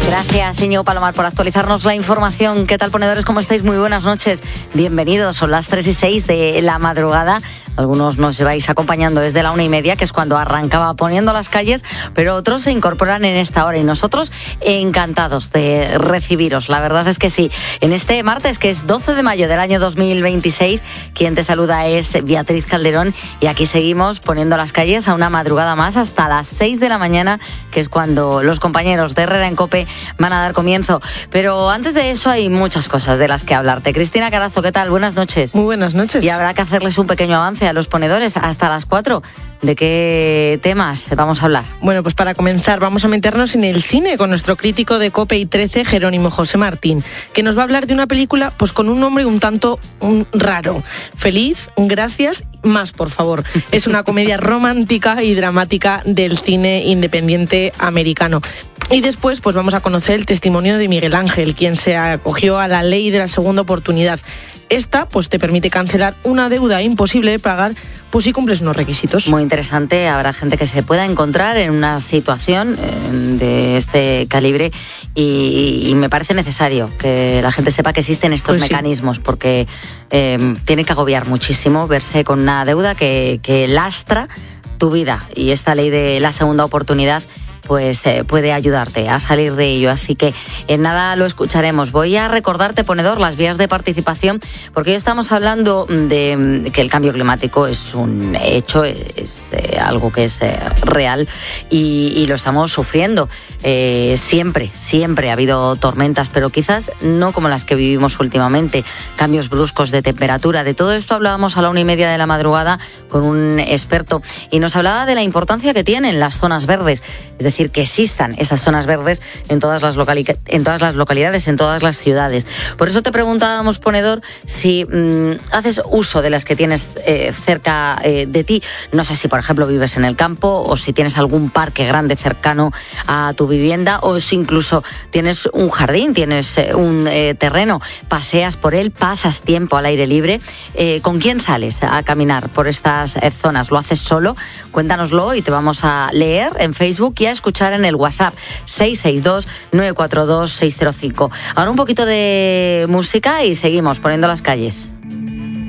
Gracias, Íñigo Palomar, por actualizarnos la información. ¿Qué tal, ponedores? ¿Cómo estáis? Muy buenas noches. Bienvenidos. Son las 3:06 de la madrugada. Algunos nos vais acompañando desde la 1:30, que es cuando arrancaba Poniendo las calles, pero otros se incorporan en esta hora y nosotros encantados de recibiros. La verdad es que sí. En este martes, que es 12 de mayo del año 2026, quien te saluda es Beatriz Calderón y aquí seguimos poniendo las calles a una madrugada más hasta las 6 de la mañana, que es cuando los compañeros de Herrera en COPE van a dar comienzo. Pero antes de eso hay muchas cosas de las que hablarte. Cristina Carazo, ¿qué tal? Buenas noches. Muy buenas noches. Y habrá que hacerles un pequeño avance a los ponedores hasta las 4. ¿De qué temas vamos a hablar? Bueno, pues para comenzar vamos a meternos en el cine con nuestro crítico de COPE y 13, Jerónimo José Martín, que nos va a hablar de una película pues con un nombre un tanto raro. Feliz, gracias, más por favor. Es una comedia romántica y dramática del cine independiente americano. Y después pues vamos a conocer el testimonio de Miguel Ángel, quien se acogió a la ley de la segunda oportunidad. Esta pues te permite cancelar una deuda imposible de pagar pues si cumples unos requisitos. Muy interesante. Habrá gente que se pueda encontrar en una situación de este calibre y me parece necesario que la gente sepa que existen estos mecanismos, porque tiene que agobiar muchísimo verse con una deuda que lastra tu vida, y esta ley de la segunda oportunidad pues puede ayudarte a salir de ello. Así que en nada lo escucharemos. Voy a recordarte, ponedor, las vías de participación, porque hoy estamos hablando de que el cambio climático es un hecho, es algo que es real y lo estamos sufriendo. Siempre ha habido tormentas, pero quizás no como las que vivimos últimamente. Cambios bruscos de temperatura. De todo esto hablábamos a la 1:30 de la madrugada con un experto y nos hablaba de la importancia que tienen las zonas verdes. Es decir, que existan esas zonas verdes en todas las localidades, en todas las ciudades. Por eso te preguntábamos, ponedor, si haces uso de las que tienes cerca de ti. No sé si, por ejemplo, vives en el campo o si tienes algún parque grande cercano a tu vivienda, o si incluso tienes un jardín, tienes un terreno, paseas por él, pasas tiempo al aire libre. ¿Con quién sales a caminar por estas zonas? ¿Lo haces solo? Cuéntanoslo y te vamos a leer en Facebook y a escuchar en el WhatsApp 662-942-605. Ahora un poquito de música y seguimos poniendo las calles.